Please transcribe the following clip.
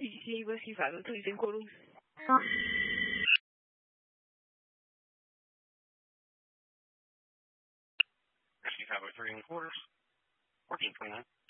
Sim, Whiskey 5, please in quarter. Whiskey 503 and quarters. 1429.